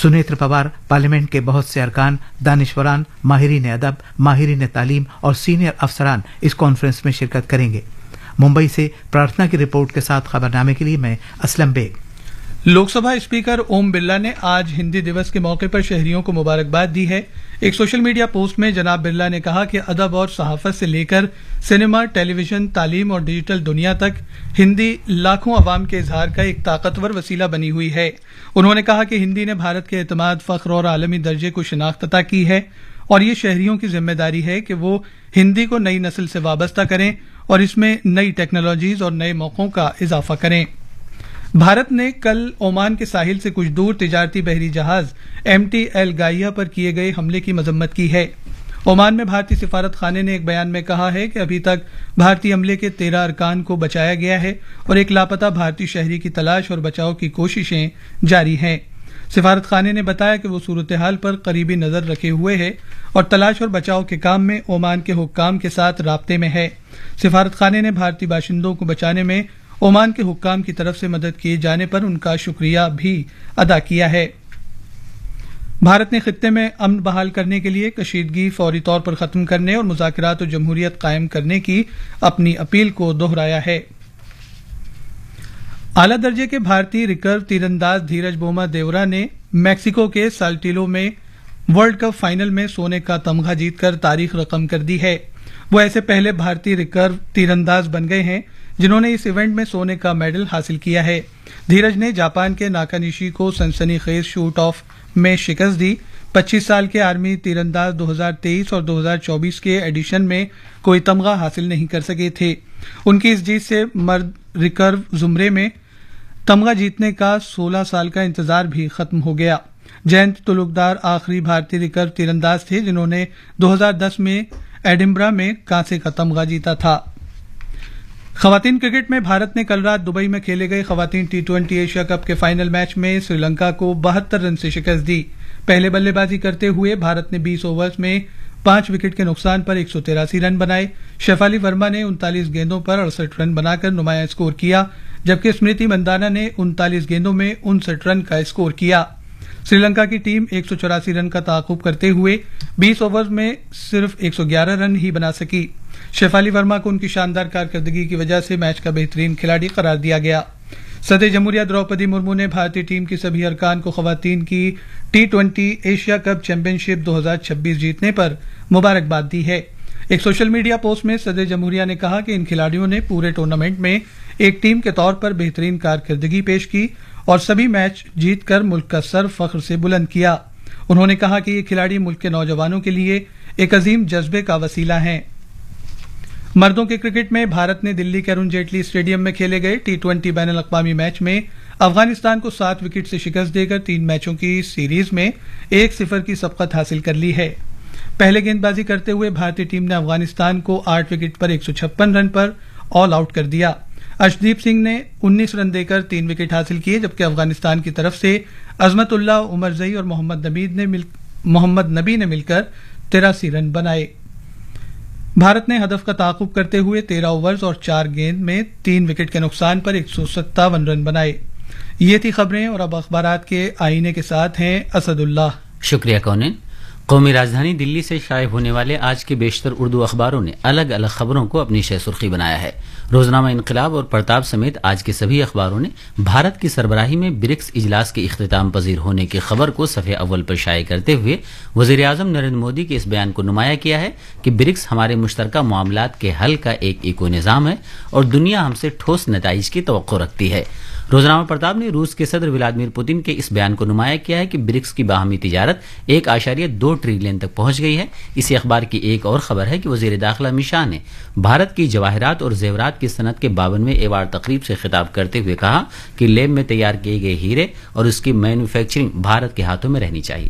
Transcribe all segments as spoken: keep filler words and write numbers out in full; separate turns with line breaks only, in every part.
सुनेत्र Pawar parliament के बहुत से अरकान, दानिशवरान, माहिरीन अदब, माहिरीन तालीम और सीनियर अफसरान इस कॉन्फ्रेंस में शिरकत करेंगे। मुंबई से प्रार्थना की रिपोर्ट के साथ खबरनामे के लिए मैं असलम बेग।
लोकसभा स्पीकर ओम बिरला ने आज हिंदी दिवस के मौके पर शहरियों को मुबारकबाद दी है। एक सोशल मीडिया पोस्ट में जनाब बिरला ने कहा कि अदब और सहाफत से लेकर सिनेमा, टेलीविजन, तालीम और डिजिटल दुनिया तक हिंदी लाखों अवाम के इजहार का एक ताकतवर वसीला बनी हुई है। उन्होंने कहा कि हिंदी ने भारत के एतमाद, फख्र और आलमी दर्जे को शिनाख्त अता की है और ये शहरियों की जिम्मेदारी है कि वो हिंदी को नई नस्ल से वाबस्ता करें और इसमें नई टेक्नोलॉजीज और नए मौकों का इजाफा करें। भारत ने कल ओमान के साहिल से कुछ दूर तिजारती बहरी जहाज एम टी एल गाइया पर किए गए हमले की मजम्मत की है। ओमान में भारतीय सिफारत खाने ने एक बयान में कहा है कि अभी तक भारतीय अमले के तेरह अरकान को बचाया गया है और एक लापता भारतीय शहरी की तलाश और बचाव की कोशिशें जारी हैं। सिफारत खाने ने बताया कि वो सूरत हाल पर करीबी नजर रखे हुए है और तलाश और बचाव के काम में ओमान के हुक्काम के साथ राब्ते में है। सिफारत खाने ने भारतीय बाशिंदों को बचाने में ओमान के हुक्काम की तरफ से मदद किए जाने पर उनका शुक्रिया भी अदा किया है। भारत ने खित्ते में अमन बहाल करने के लिए कशीदगी फौरी तौर पर खत्म करने और मुज़ाकरात और जमहूरियत कायम करने की अपनी अपील को दोहराया है। आला दर्जे के भारतीय रिकर्व तीरंदाज धीरज बोमा देवरा ने मैक्सिको के साल्टिलो में वर्ल्ड कप फाइनल में सोने का तमगा जीतकर तारीख रकम कर दी है। वो ऐसे पहले भारतीय रिकर्व तीरंदाज बन गए हैं जिन्होंने इस इवेंट में सोने का मेडल हासिल किया है। धीरज ने जापान के नाकानिशी को सनसनीखेज शूट ऑफ में शिकस्त दी। पच्चीस साल के आर्मी तीरंदाज दो हज़ार तेईस और दो हज़ार चौबीस के एडिशन में कोई तमगा हासिल नहीं कर सके थे। उनकी इस जीत से मर्द रिकर्व जुमरे में तमगा जीतने का सोलह साल का इंतजार भी खत्म हो गया। जयंत तुलुकदार आखिरी भारतीय रिकर्व तीरंदाज थे जिन्होंने दो हज़ार दस में एडिनबरा में कांसे का तमगा जीता था। खवातीन क्रिकेट में भारत ने कल रात दुबई में खेले गए खवातीन टी ट्वेंटी एशिया कप के फाइनल मैच में श्रीलंका को बहत्तर रन से शिकस्त दी। पहले बल्लेबाजी करते हुए भारत ने बीस ओवर्स में पांच विकेट के नुकसान पर एक सौ तिरासी रन बनाए। शेफाली वर्मा ने उनतालीस गेंदों पर अड़सठ रन बनाकर नुमाया स्कोर किया, जबकि स्मृति मंदाना ने उनतालीस गेंदों में उनसठ रन का स्कोर किया। श्रीलंका की टीम एक सौ चौरासी रन का ताकुब करते हुए बीस ओवर में सिर्फ एक सौ ग्यारह रन ही बना सकी। शेफाली वर्मा को उनकी शानदार कारकर्दगी की वजह से मैच का बेहतरीन खिलाड़ी करार दिया गया। सदर जमहूरिया द्रौपदी मुर्मू ने भारतीय टीम की सभी अरकान को खवातीन की T twenty Asia cup championship दो हज़ार छब्बीस जीतने पर मुबारकबाद दी है। एक सोशल मीडिया पोस्ट में सदर जमहूरिया ने कहा कि इन खिलाड़ियों ने पूरे टूर्नामेंट में एक टीम के तौर पर बेहतरीन कारकर्दगी पेश की और सभी मैच जीतकर मुल्क का सर फख्र से बुलंद किया। उन्होंने कहा कि ये खिलाड़ी मुल्क के नौजवानों के लिए एक अजीम जज्बे का वसीला हैं। मर्दों के क्रिकेट में भारत ने दिल्ली के अरुण जेटली स्टेडियम में खेले गए टी ट्वेंटी बैन अल-अक़वामी मैच में अफगानिस्तान को सात विकेट से शिकस्त देकर तीन मैचों की सीरीज में एक सिफर की सबकत हासिल कर ली है। पहले गेंदबाजी करते हुए भारतीय टीम ने अफगानिस्तान को आठ विकेट पर एक सौ छप्पन रन पर ऑल आउट कर दिया। अर्शदीप सिंह ने उन्नीस रन देकर तीन विकेट हासिल किए, जबकि अफगानिस्तान की तरफ से अजमतुल्लाह, उमर जई और मोहम्मद नबी ने मिल मोहम्मद नबी ने मिलकर तिरासी रन बनाए। भारत ने हदफ का ताकुब करते हुए तेरह ओवर्स और चार गेंद में तीन विकेट के नुकसान पर एक सौ सत्तावन रन बनाए। ये थी खबरें और अब अखबारात के आईने के साथ हैं असदुल्लाह।
शुक्रिया कौनिन। कौमी राजधानी दिल्ली से शाये होने वाले आज के बेशतर उर्दू अखबारों ने अलग अलग खबरों को अपनी शह सुर्खी बनाया है। रोजनामा इंकलाब और प्रताप समेत आज के सभी अखबारों ने भारत की सरबराही में ब्रिक्स इजलास के इख्तिताम पजीर होने की खबर को सफ़े अव्वल पर शाये करते हुए वज़ीर आज़म नरेंद्र मोदी के इस बयान को नुमाया किया है कि ब्रिक्स हमारे मुश्तरका मामलात के हल का एक इको निज़ाम है और दुनिया हमसे ठोस नताइज की तवक्को रखती है। रोजनामा प्रताप ने रूस के सदर व्लादिमीर पुतिन के इस बयान को नुमाया किया है कि ब्रिक्स की बाहमी तिजारत एक आशारिया दो ट्रिलियन तक पहुंच गई है। इसी अखबार की एक और खबर है कि वजीर दाखिला अमित शाह ने भारत की जवाहरात और जेवरात की सनत के बावनवें एवार्ड तकरीब से खिताब करते हुए कहा कि लैब में तैयार किए गए हीरे और उसकी मैन्युफैक्चरिंग भारत के हाथों में रहनी चाहिए।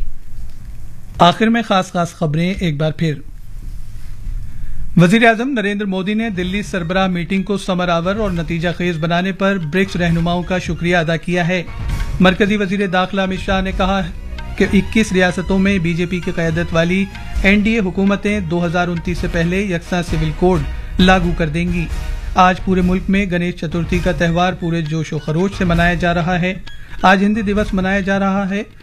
आखिर में खास खास खबरें एक बार फिर। वजीर आजम नरेंद्र मोदी ने दिल्ली सरबराह मीटिंग को समरावर और नतीजा खेज बनाने पर ब्रिक्स रहनुमाओं का शुक्रिया अदा किया है। मरकजी वजीर दाखिला अमित शाह ने कहा कि इक्कीस रियासतों में बीजेपी की क़यादत वाली एनडीए हुकूमतें दो हज़ार उनतीस से पहले यकसा सिविल कोड लागू कर देंगी। आज पूरे मुल्क में गणेश चतुर्थी का त्यौहार पूरे जोश व खरोश से मनाया जा रहा है। आज हिंदी दिवस मनाया जा रहा है।